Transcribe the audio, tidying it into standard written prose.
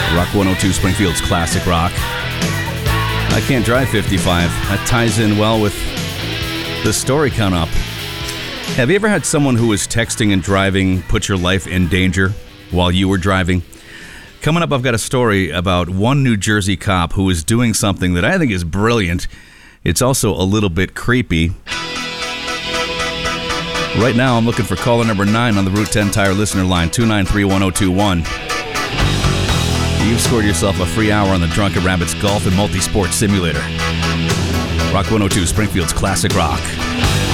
Rock 102, Springfield's classic rock. I can't drive 55. That ties in well with the story coming up. Have you ever had someone who was texting and driving put your life in danger while you were driving? Coming up, I've got a story about one New Jersey cop who is doing something that I think is brilliant. It's also a little bit creepy. Right now, I'm looking for caller number 9 on the Route 10 Tire listener line, 293-1021. You've scored yourself a free hour on the Drunken Rabbits Golf and Multi-Sport Simulator. Rock 102, Springfield's classic rock.